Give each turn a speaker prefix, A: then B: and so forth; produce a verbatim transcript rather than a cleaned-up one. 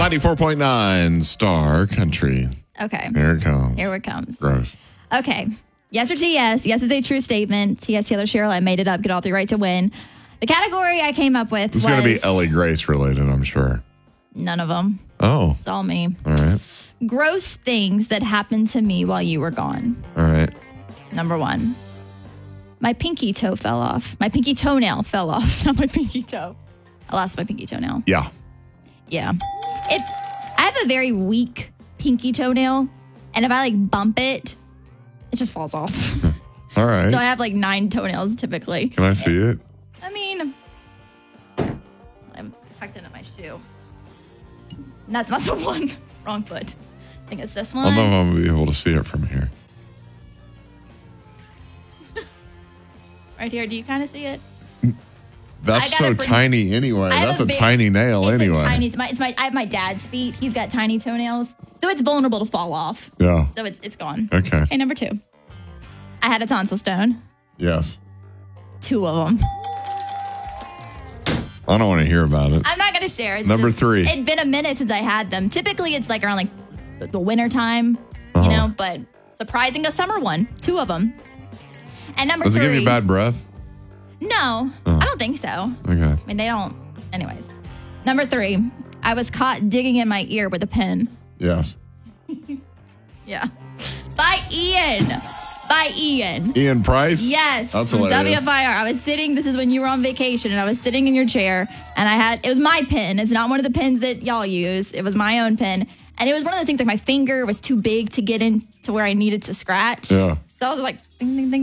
A: ninety-four point nine Star Country.
B: Okay.
A: Here it comes.
B: Here it comes.
A: Gross.
B: Okay. Yes or T yes. Yes is a true statement. T yes, Taylor Cheryl. I made it up. Get all the right to win. The category I came up with
A: It's
B: was...
A: going to be Ellie Grace related, I'm sure.
B: None of them.
A: Oh.
B: It's all me.
A: All right.
B: Gross things that happened to me while you were gone.
A: All right.
B: Number one. My pinky toe fell off. My pinky toenail fell off. Not my pinky toe. I lost my pinky toenail.
A: Yeah.
B: Yeah. It. I have a very weak pinky toenail. And if I like bump it, it just falls off.
A: All right.
B: So I have like nine toenails typically.
A: Can I see it?
B: I mean, I'm tucked into my shoe. And that's not the one. Wrong foot. I think it's this one.
A: I don't know if I'm going to be able to see it from here.
B: Right here. Do you kind of see it?
A: That's
B: I
A: so
B: gotta bring-
A: tiny anyway.
B: I have
A: That's a,
B: a big-
A: tiny nail
B: It's
A: anyway.
B: a tiny. It's my. It's my. I have my dad's feet. He's got tiny toenails, so it's vulnerable to fall off.
A: Yeah.
B: So it's it's gone.
A: Okay.
B: Okay, number two. I had a tonsil stone.
A: Yes.
B: Two of them.
A: I don't want to hear about it.
B: I'm not gonna share. It's
A: Number
B: just,
A: three.
B: It'd been a minute since I had them. Typically, it's like around like the, the winter time,
A: Uh-huh.
B: you know. But surprising, a summer one. Two of them. And number
A: Does it
B: three.
A: give you bad breath?
B: No,
A: Oh.
B: I don't think so.
A: Okay.
B: I mean, they don't. Anyways, number three. I was caught digging in my ear with a pen.
A: Yes.
B: Yeah. By Ian. By Ian.
A: Ian Price?
B: Yes.
A: That's
B: from
A: hilarious.
B: W F I R. I was sitting, this is when you were on vacation, and I was sitting in your chair, and I had, it was my pen. It's not one of the pens that y'all use. It was my own pen. And it was one of the things, like my finger was too big to get in to where I needed to scratch.
A: Yeah.
B: So I was like, ding, ding, ding.